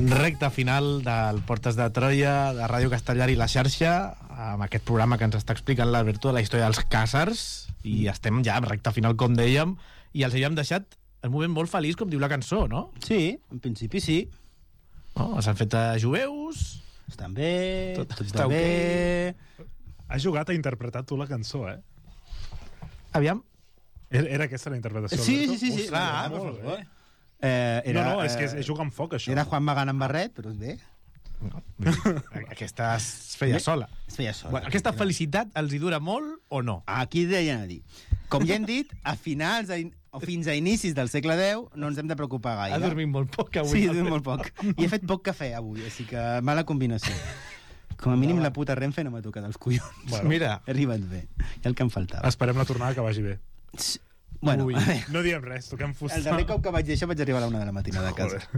Recta final del Portes de Troia, de Ràdio Castellar i la xarxa, amb aquest programa que ens està explicant l'Alberto de la història dels càsars, i estem ja en recta final, com dèiem, i els havíem deixat en un moment molt feliç, com diu la cançó, no? Sí, en principi sí. No? S'han fet jueus... Estan bé, tot està va bé... Has jugat a interpretar tu la cançó, eh? Aviam. Era aquesta la interpretació, Sí, Alberto? sí, sí, clar. Molt bé. Era, és que és jugar amb foc, això. Era Juan Magán amb barret, però és bé. No, aquesta es feia sola. Es feia sola. Bueno, aquesta felicitat els hi dura molt o no? Aquí deien a dir. Com ja hem dit, a finals o fins a inicis del segle X no ens hem de preocupar gaire. Ha dormit molt poc avui. Sí, he dormit molt poc. I he fet poc cafè avui, així que mala combinació. Com a mínim la puta Renfe no m'ha tocat els collons. Bueno, mira. He arribat bé. I el que em faltava. Esperem la tornada que vagi bé. Bueno, Ui, no diem res, toquem fusta. el darrer cop que vaig dir això vaig arribar a la 1 de la matinada a casa.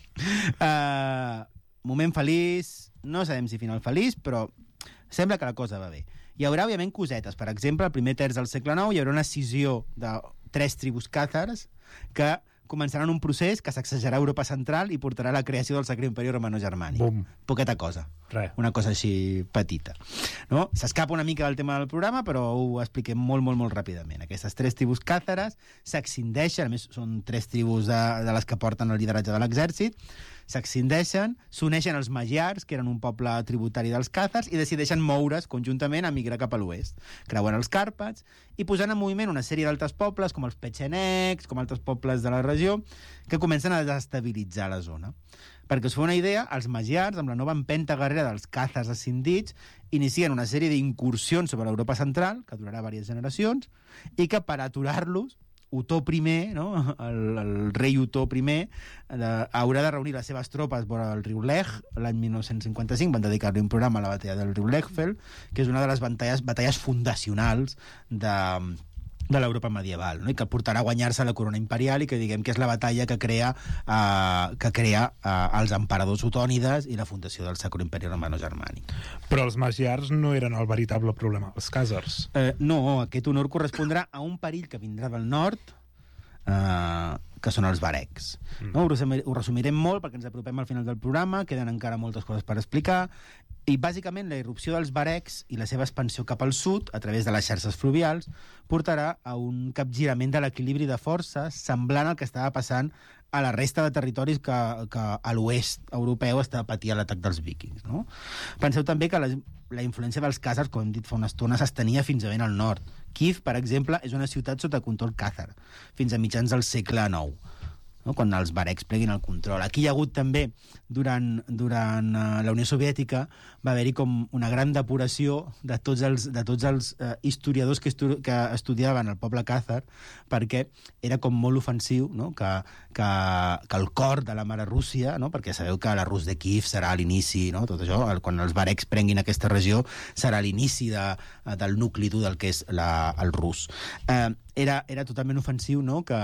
Moment feliç, no sabem si final feliç, però sembla que la cosa va bé. Hi haurà, òbviament, cosetes. Per exemple, al primer terç del segle IX hi haurà una escissió de 3 tribus càtars que començaran un procés que sacsejarà Europa central i portarà a la creació del Sacre Imperi Romano-Germànic. Bum. Poqueta cosa. Res. Una cosa així petita. No? S'escapa una mica del tema del programa, però ho expliquem molt, molt, molt ràpidament. Aquestes 3 tribus càtares s'excindeixen, a més són 3 tribus de les que porten el lideratge de l'exèrcit, s'excindeixen, s'uneixen als magiars, que eren un poble tributari dels càtars, i decideixen moure's conjuntament a migrar cap a l'oest. Creuen els Càrpats i posant en moviment una sèrie d'altres pobles, com els petxenegs, com altres pobles de la regió, que comencen a desestabilitzar la zona. Perquè us feu una idea, els magiars, amb la nova empenta guerrera dels càtars escindits, inicien una sèrie d'incursions sobre l'Europa central, que durarà diverses generacions, i que per aturar-los, Otó I, no? el rei Otó I, haurà de reunir les seves tropes vora el riu Lech l'any 1955, van dedicar-li un programa a la batalla del riu Lechfeld, que és una de les batalles fundacionals de l'Europa medieval, no? I que portarà a guanyar-se la corona imperial i que diguem que és la batalla que crea els emperadors otònides i la fundació del Sacre Imperi Romano-Germànic. Però els magiars no eren el veritable problema, els càsars. No, aquest honor correspondrà a un perill que vindrà del nord, que són els varecs. No? Ho resumirem molt perquè ens apropem al final del programa, queden encara moltes coses per explicar, i bàsicament la irrupció dels varecs i la seva expansió cap al sud, a través de les xarxes fluvials, portarà a un capgirament de l'equilibri de forces semblant al que estava passant a la resta de territoris que a l'oest europeu estava patint l'atac dels vikings. No? Penseu també que la influència dels càsars, com hem dit fa una estona, s'estenia fins a ben al nord. Kíev, per exemple, és una ciutat sota control càzar, fins a mitjans del segle IX, no? Quan els varecs pleguin el control. Aquí hi ha hagut també, durant la Unió Soviètica, va haver-hi com una gran depuració de tots els historiadors que estudiaven el poble càzar, perquè era com molt ofensiu, no? que el cor de la mare Rússia, no? Perquè sabeu que la Rus de Kíev serà l'inici, no? Tot això, quan els varecs prenguin aquesta regió, serà l'inici del nucli dur del que és el rus. Era totalment ofensiu, no? que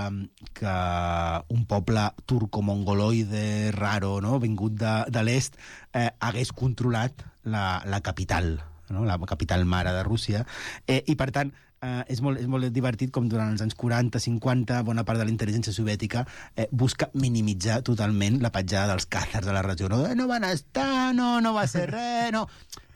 un poble turco-mongoloide raro, no? Vingut de l'est, hagués controlat la capital, no? La capital mare de Rússia, i per tant és molt divertit com durant els anys 40-50 bona part de la intel·ligència soviètica busca minimitzar totalment la petjada dels càzars a la regió. No van estar, no va ser res, no.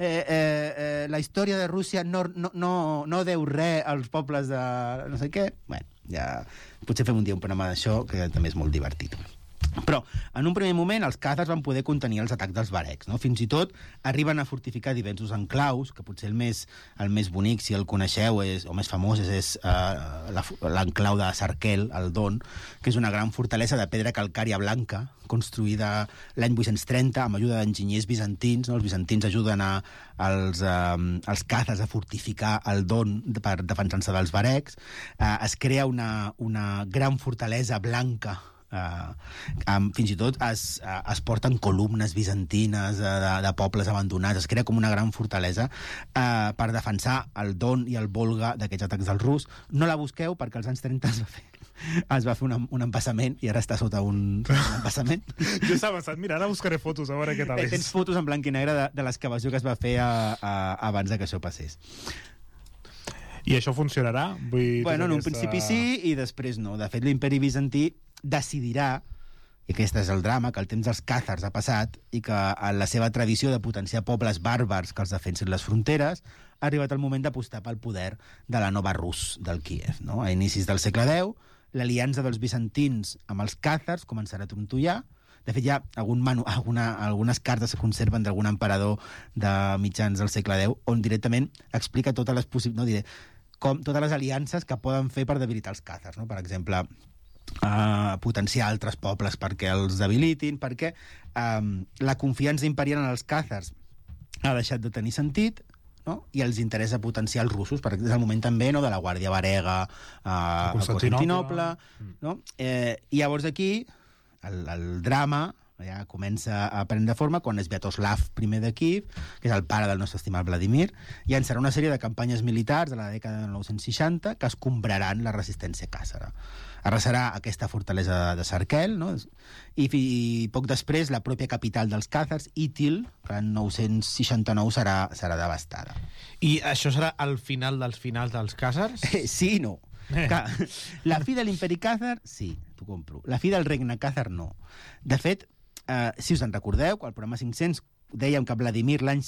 La història de Rússia no deu res als pobles de no sé què. Bueno, ja potser fem un dia un programa d'això, que també és molt divertit. Però, en un primer moment, els càzars van poder contenir els atacs dels varecs, no? Fins i tot arriben a fortificar diversos enclaus, que potser el més bonic, si el coneixeu, o més famós, és l'enclau de Sarkel, al Don, que és una gran fortalesa de pedra calcària blanca, construïda l'any 830 amb ajuda d'enginyers bizantins. No? Els bizantins ajuden als càzars a fortificar el Don per defensar-se dels varecs. Es crea una gran fortalesa blanca, fins i tot es porten columnes bizantines de pobles abandonats, es crea com una gran fortalesa per defensar el Don i el Volga d'aquests atacs del rus. No la busqueu perquè als anys 30 es va fer un embassament i ara està sota un embassament. Jo estava pensant, mira, ara buscaré fotos a veure què tal és. Tens fotos en blanc i negre de l'excavació que es va fer abans que això passés. I això funcionarà? Bueno, en un principi sí i després no. De fet, l'imperi bizantí decidirà i aquest és el drama, que el temps dels càzars ha passat i que en la seva tradició de potenciar pobles bàrbars que els defensin les fronteres ha arribat el moment d'apostar pel poder de la nova Rus del Kíev. No? A inicis del segle X, l'aliança dels bizantins amb els càzars començarà a trontollar. De fet, hi ha algunes cartes que conserven d'algun emperador de mitjans del segle X on directament explica totes les totes les aliances que poden fer per debilitar els càzars. No? Per exemple, potenciar altres pobles perquè els debilitin, perquè la confiança imperial en els càzars ha deixat de tenir sentit, no? I els interessa potenciar els russos, perquè és el moment també, no?, de la Guàrdia Varega a Constantinople. No? I llavors aquí el drama ja comença a prendre forma quan Sviatoslav I de Kíev, que és el pare del nostre estimat Vladimir, llançarà una sèrie de campanyes militars de la dècada de 1960 que escombraran la resistència càssara. Arrasarà aquesta fortalesa de Sarkel, no? I poc després la pròpia capital dels càzars, Itil, que en 969 serà devastada. I això serà el final dels càzars? Sí i no. La fi de l'imperi càzar, sí, t'ho compro. La fi del regne càzar, no. De fet, si us en recordeu, al programa 500 dèiem que Vladimir l'any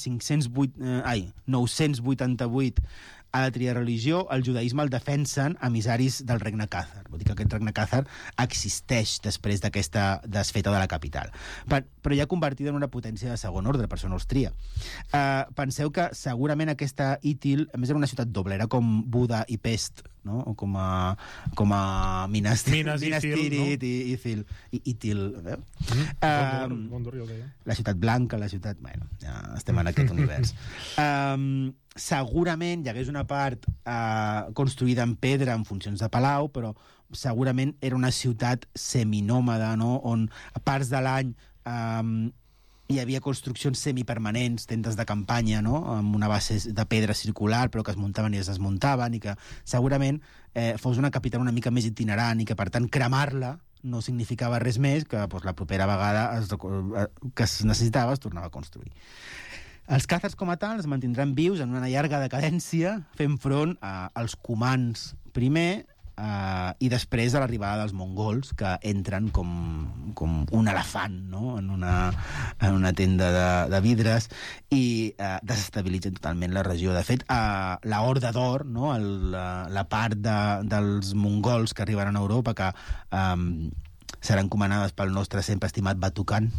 988 a la tria religió, el judaïsme el defensen emissaris del regne càzar. Vol dir que aquest regne càzar existeix després d'aquesta desfeta de la capital. Però ja convertida en una potència de segon ordre, per això no els tria. Penseu que segurament aquesta Itil, a més era una ciutat doble, era com Buda i Pest, no? O com a Minas Tirith i Itil. Gondor, jo deia. La ciutat blanca, la ciutat... Bueno, ja estem en aquest univers. Segurament hi hagués una part construïda en pedra en funcions de palau, però segurament era una ciutat seminòmada, no?, on a parts de l'any hi havia construccions semipermanents, tendes de campanya, no?, amb una base de pedra circular, però que es muntaven i es desmuntaven, i que segurament fos una capital una mica més itinerant i que, per tant, cremar-la no significava res més que la propera vegada que es necessitava es tornava a construir. Els càzars com a tal es mantindran vius en una llarga decadència, fent front als cumans primer i després a l'arribada dels mongols, que entren com un elefant, no?, en una tenda de vidres i desestabilitzen totalment la regió. De fet, la Horda d'Or, no?, la part dels mongols que arribaran a Europa, que seran comandades pel nostre sempre estimat Batukan.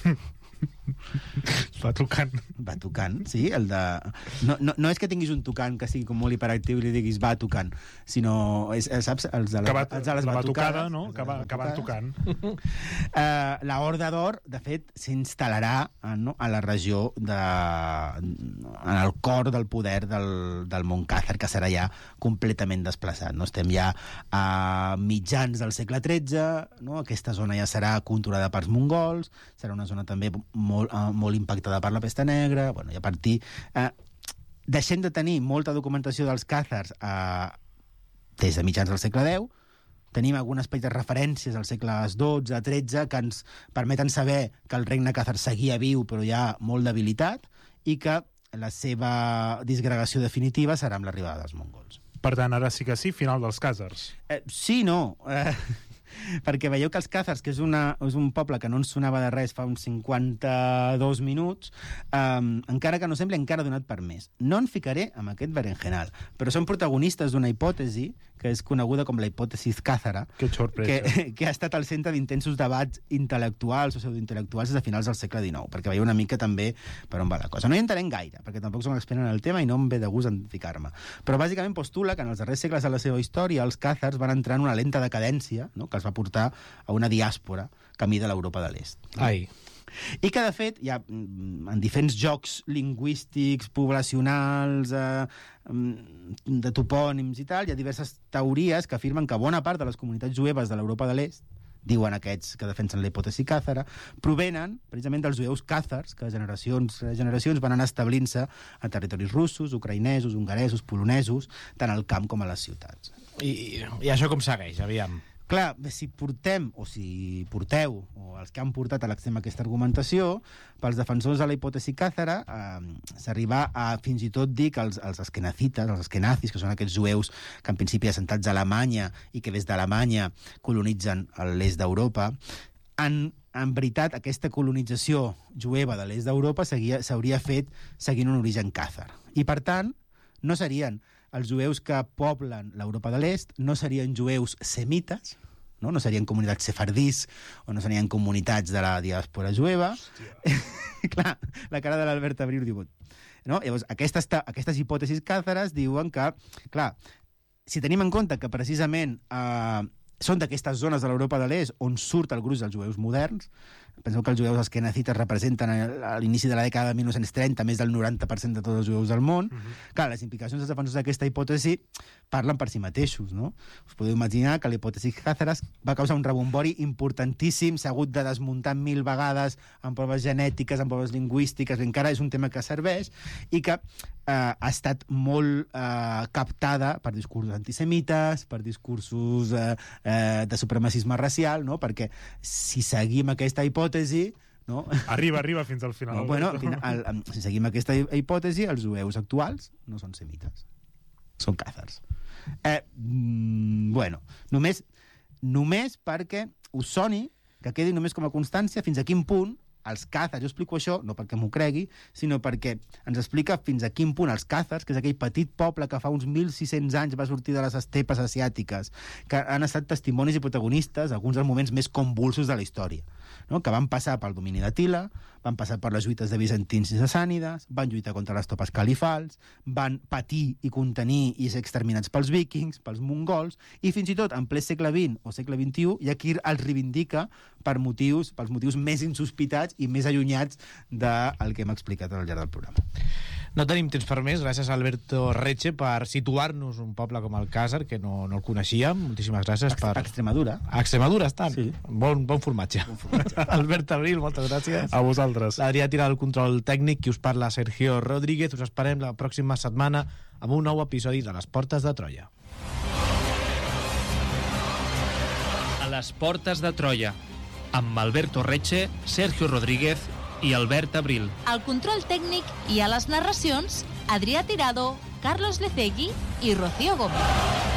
Batukan, sí, el de... No és que tinguis un tucan que sigui com molt hiperactiu i li diguis Batukan, sinó, saps, els de les batucada, no?, que van tocant. La Horda d'Or, de fet, s'instal·larà a la regió en el cor del poder del món càzar, que serà ja completament desplaçat. No? Estem ja a mitjans del segle XIII, no? Aquesta zona ja serà controlada pels mongols, serà una zona també molt impactada per la pesta negra, bueno, i a partir... deixem de tenir molta documentació dels càzars des de mitjans del segle X, tenim algunes petites referències als segles XII, XIII, que ens permeten saber que el regne càzar seguia viu, però ja molt debilitat, i que la seva disgregació definitiva serà amb l'arribada dels mongols. Per tant, ara sí que sí, final dels càzars. Sí, no... perquè veieu que els càzars, que és un poble que no ens sonava de res fa uns 52 minuts, encara que no sembli, encara ha donat per més. No en ficaré amb aquest berenjenal, però són protagonistes d'una hipòtesi que és coneguda com la hipòtesi càzara, que ha estat al centre d'intensos debats intel·lectuals o pseudointel·lectuals des de finals del segle XIX, perquè veieu una mica també per on va la cosa. No hi entrarem gaire, perquè tampoc som experts en el tema i no em ve de gust en ficar-me. Però bàsicament postula que en els darrers segles de la seva història els càzars van entrar en una lenta decadència, no?, que els va portar a una diàspora camí de l'Europa de l'Est. Ai. I que, de fet, hi ha en diferents jocs lingüístics, poblacionals, de topònims i tal, hi ha diverses teories que afirmen que bona part de les comunitats jueves de l'Europa de l'Est, diuen aquests que defensen la hipòtesi càzara, provenen precisament dels jueus càzars, que generacions van anar establint-se a territoris russos, ucraïnesos, hongaresos, polonesos, tant al camp com a les ciutats. I això com segueix, aviam? Clar, si porteu, o els que han portat a l'extrem aquesta argumentació, pels defensors de la hipòtesi càzara, s'arriba a fins i tot dir que els eskenazites, els eskenazis, que són aquests jueus que en principi assentats a Alemanya i que des d'Alemanya colonitzen l'est d'Europa, en veritat, aquesta colonització jueva de l'est d'Europa s'hauria fet seguint un origen càzar. I, per tant, no serien els jueus que poblen l'Europa de l'est, no serien jueus semites, no serien comunitats sefardís o no serien comunitats de la diàspora jueva. Clar, la cara de l'Albert Abril diu... No? Llavors, aquestes hipòtesis càzares diuen que, clar, si tenim en compte que precisament són d'aquestes zones de l'Europa de l'Est on surt el gruix dels jueus moderns, penseu que els jueus askenazites representen a l'inici de la dècada de 1930 més del 90% de tots els jueus del món. Clar, les implicacions dels defensors d'aquesta hipòtesi parlen per si mateixos, no? Us podeu imaginar que la hipòtesi càzares va causar un rebombori importantíssim, s'ha hagut de desmuntar 1000 vegades en proves genètiques, en proves lingüístiques, encara és un tema que serveix i que ha estat molt captada per discursos antisemites, per discursos de supremacisme racial, no? Perquè si seguim aquesta hipòtesi... No? Arriba fins al final. No, bueno, si seguim aquesta hipòtesi, els jueus actuals no són semites. Són càzars. Bueno, només perquè us soni, que quedi només com a constància fins a quin punt els càzars, jo explico això, no perquè m'ho cregui, sinó perquè ens explica fins a quin punt els càzars, que és aquell petit poble que fa uns 1.600 anys va sortir de les estepes asiàtiques, que han estat testimonis i protagonistes alguns dels moments més convulsos de la història, no? Que van passar pel domini d'Àtila, van passar per les lluites de bizantins i sassànides, van lluitar contra les tropes califals, van patir i contenir i ser exterminats pels vikings, pels mongols, i fins i tot en ple segle XX o segle XXI hi ha qui els reivindica pels motius més insospitats i més allunyats del que hem explicat al llarg del programa. No tenim temps per més. Gràcies a Alberto Reche per situar-nos un poble com el Càsar, que no el coneixíem. Moltíssimes gràcies per... Extremadura. A Extremadura estan? Sí. Bon formatge. Albert Abril, moltes gràcies. A vosaltres. L'Adrià Tira del control tècnic, qui us parla, Sergio Rodríguez. Us esperem la pròxima setmana amb un nou episodi de Les Portes de Troia. A les Portes de Troia, amb Alberto Reche, Sergio Rodríguez i Albert Abril. Al control tècnic i a les narracions, Adrià Tirado, Carlos Lecegui i Rocío Gómez.